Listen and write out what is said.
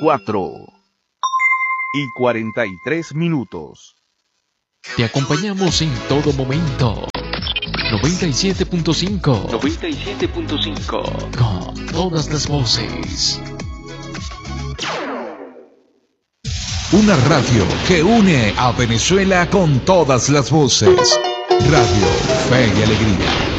4:43. Te acompañamos en todo momento. 97.5. 97.5. Con todas las voces. Una radio que une a Venezuela con todas las voces. Radio Fe y Alegría.